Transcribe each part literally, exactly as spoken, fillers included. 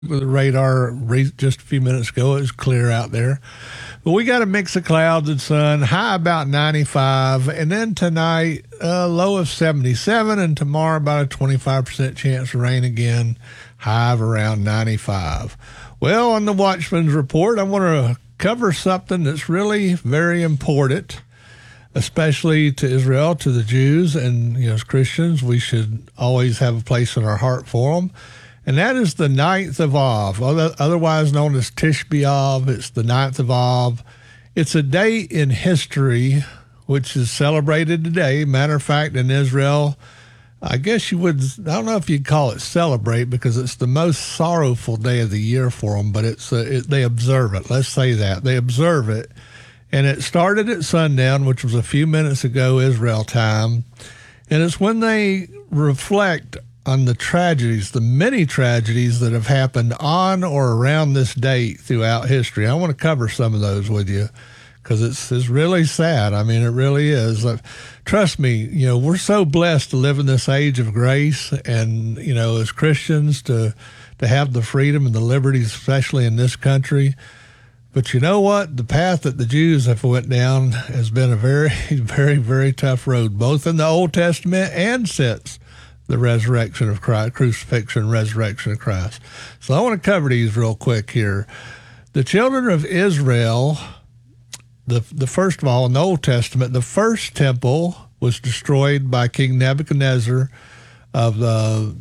with the radar just a few minutes ago. It was clear out there. But we got a mix of clouds and sun, high about ninety-five, and then tonight, a low of seventy-seven, and tomorrow about a twenty-five percent chance of rain again, high of around ninety-five. Well, on the Watchman's Report, I want to cover something that's really very important, especially to Israel, to the Jews, and you know, as Christians, we should always have a place in our heart for them. And that is the ninth of Av, otherwise known as Tish B'Av. It's the ninth of Av. It's a day in history which is celebrated today. Matter of fact, in Israel, I guess you would, I don't know if you'd call it celebrate, because it's the most sorrowful day of the year for them, but it's uh, it, they observe it. Let's say that. They observe it. And it started at sundown, which was a few minutes ago, Israel time. And it's when they reflect on the tragedies, the many tragedies that have happened on or around this date throughout history. I want to cover some of those with you because it's, it's really sad. I mean, it really is. Uh, trust me, you know, we're so blessed to live in this age of grace, and, you know, as Christians to, to have the freedom and the liberties, especially in this country. But you know what? The path that the Jews have went down has been a very, very, very tough road, both in the Old Testament and since the resurrection of Christ, crucifixion, resurrection of Christ. So I want to cover these real quick here. The children of Israel, the the first of all, in the Old Testament, the first temple was destroyed by King Nebuchadnezzar of the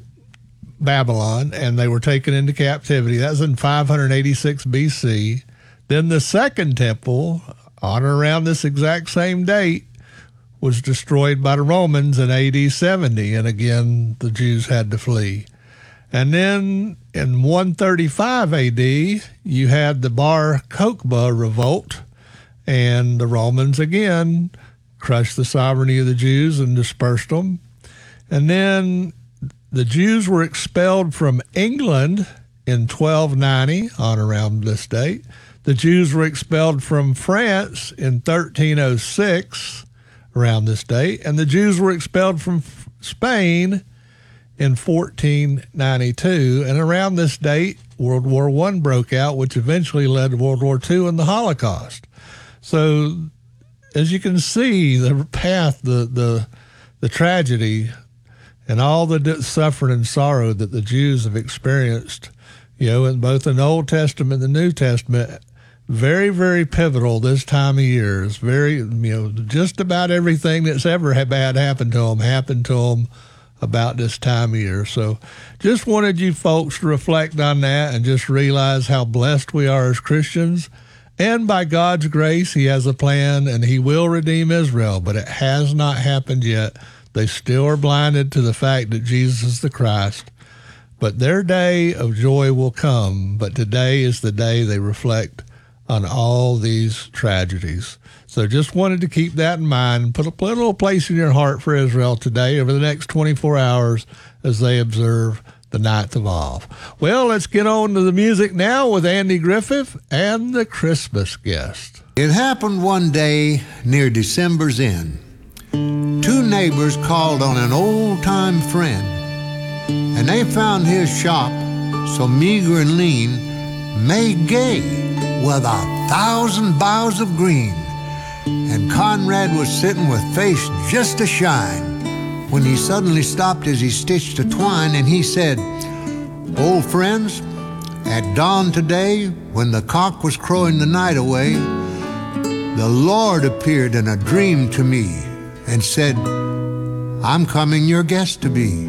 Babylon, and they were taken into captivity. That was in five hundred eighty-six B C. Then the second temple, on or around this exact same date, was destroyed by the Romans in A D seventy, and again, the Jews had to flee. And then in one thirty-five A D, you had the Bar Kokhba revolt, and the Romans again crushed the sovereignty of the Jews and dispersed them. And then the Jews were expelled from England in twelve ninety, on around this date. The Jews were expelled from France in thirteen oh six, around this date, and the Jews were expelled from Spain in fourteen ninety-two, and around this date, World War One broke out, which eventually led to World War Two and the Holocaust. So, as you can see, the path, the the the tragedy, and all the suffering and sorrow that the Jews have experienced, you know, in both in the Old Testament and the New Testament, very, very pivotal this time of year. It's very, you know, just about everything that's ever had bad happened to them happened to them about this time of year. So just wanted you folks to reflect on that and just realize how blessed we are as Christians. And by God's grace, he has a plan, and he will redeem Israel, but it has not happened yet. They still are blinded to the fact that Jesus is the Christ. But their day of joy will come, but today is the day they reflect on all these tragedies. So just wanted to keep that in mind and put a, put a little place in your heart for Israel today over the next twenty-four hours as they observe the ninth of Av. Well, let's get on to the music now with Andy Griffith and the Christmas Guest. It happened one day near December's end. Two neighbors called on an old-time friend, and they found his shop so meager and lean, made gay with a thousand boughs of green. And Conrad was sitting with face just a shine when he suddenly stopped as he stitched a twine, and he said, "Old friends, at dawn today, when the cock was crowing the night away, the Lord appeared in a dream to me and said, 'I'm coming your guest to be.'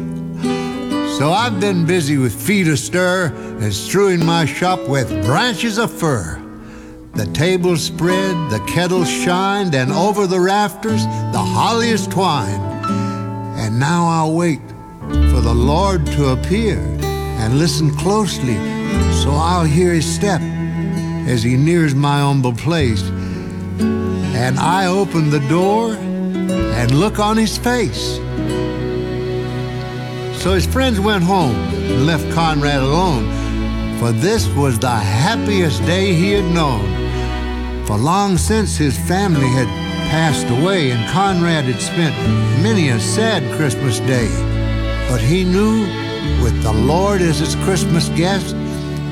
So I've been busy with feet astir and strewing my shop with branches of fir. The table spread, the kettle shined, and over the rafters the holly is twined. And now I'll wait for the Lord to appear and listen closely so I'll hear his step as he nears my humble place. And I open the door and look on his face." So his friends went home and left Conrad alone, for this was the happiest day he had known. For long since his family had passed away, and Conrad had spent many a sad Christmas day. But he knew, with the Lord as his Christmas guest,